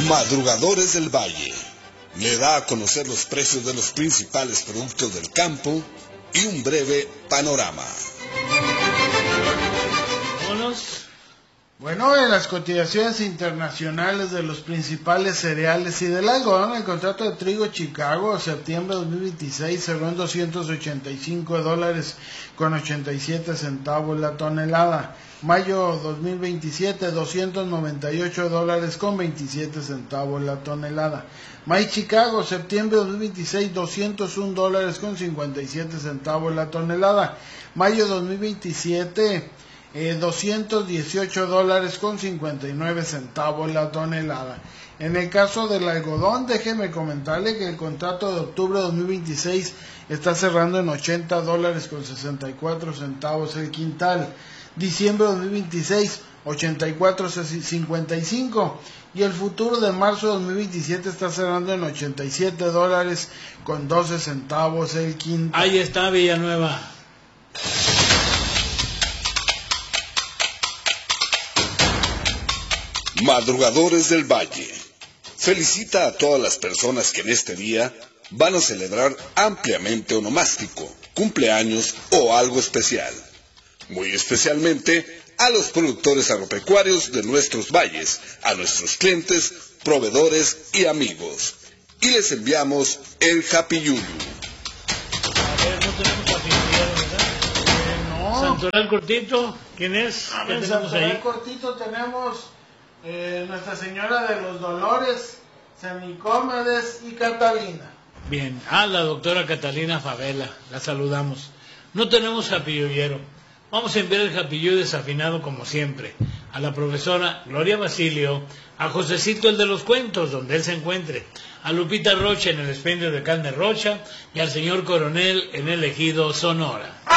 Madrugadores del Valle le da a conocer los precios de los principales productos del campo y un breve panorama. Vámonos. Bueno, en las cotizaciones internacionales de los principales cereales y del algodón, el contrato de trigo Chicago, septiembre de 2026, cerró en $285 con 87 centavos la tonelada. Mayo 2027, $298 con 27 centavos la tonelada. Maíz Chicago, septiembre de 2026, $201 con 57 centavos la tonelada. Mayo 2027, $218 con 59 centavos la tonelada. En el caso del algodón, déjeme comentarle que el contrato de octubre de 2026 está cerrando en $80 con 64 centavos el quintal. Diciembre de 2026, 84.55, y el futuro de marzo de 2027 está cerrando en $87 con 12 centavos el quintal. Ahí está Villanueva. Madrugadores del Valle felicita a todas las personas que en este día van a celebrar ampliamente onomástico, cumpleaños o algo especial. Muy especialmente a los productores agropecuarios de nuestros valles, a nuestros clientes, proveedores y amigos. Y les enviamos el Happy Yuyu. A ver, no tenemos Happy Yuyu, ¿verdad? No. Santoral cortito, ¿quién es? ¿Qué En tenemos Santoral ahí? cortito tenemos Nuestra Señora de los Dolores, San Nicómedes y Catalina. Bien, la doctora Catalina Favela, la saludamos. No tenemos japilluyero. Vamos a enviar el japilluyo desafinado como siempre, a la profesora Gloria Basilio, a Josecito el de los cuentos, donde él se encuentre, a Lupita Rocha en el expendio de carne Rocha y al señor Coronel en el Ejido Sonora.